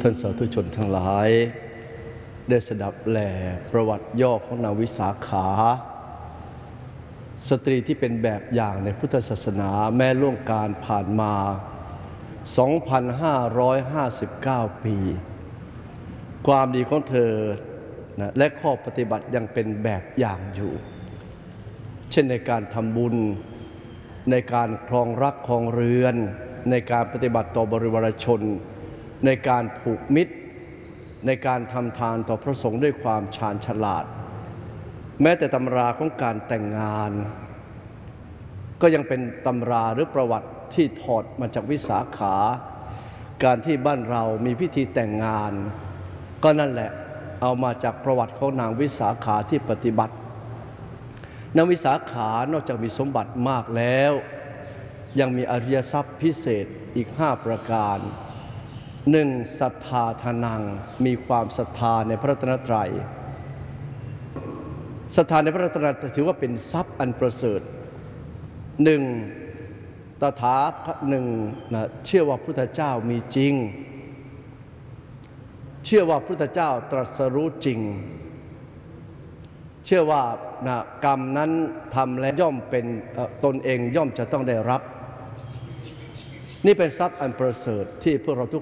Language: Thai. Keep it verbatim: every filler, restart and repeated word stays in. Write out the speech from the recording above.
ท่านสาธุชนทั้งหลายได้สดับแลประวัติย่อของนางวิสาขาสตรีที่เป็นแบบอย่างในพุทธศาสนาแม้ล่วงการผ่านมา สองพันห้าร้อยห้าสิบเก้า ปีความดีของเธอนะและข้อปฏิบัติยังเป็นแบบอย่างอยู่เช่นในการทำบุญในการครองรักครองเรือนในการปฏิบัติต่อบริวารชนในการผูกมิตรในการทำทานต่อพระสงฆ์ด้วยความชาญฉลาดแม้แต่ตำราของการแต่งงานก็ยังเป็นตำราหรือประวัติที่ถอดมาจากวิสาขาการที่บ้านเรามีพิธีแต่งงานก็นั่นแหละเอามาจากประวัติของนางวิสาขาที่ปฏิบัตินางวิสาขานอกจากมีสมบัติมากแล้วยังมีอริยทรัพย์พิเศษอีกห้าประการหนึ่งศรัทธาทานังมีความศรัทธาในพระรัตนตรัยศรัทธาในพระรัตนตรัยถือว่าเป็นทรัพย์อันประเสริฐหนึ่งตถาคตหนึ่งนะเชื่อว่าพุทธเจ้ามีจริงเชื่อว่าพุทธเจ้าตรัสรู้จริงเชื่อว่านะกรรมนั้นทำและย่อมเป็นตนเองย่อมจะต้องได้รับนี่เป็นทรัพย์อันประเสริฐที่พวกเราทุก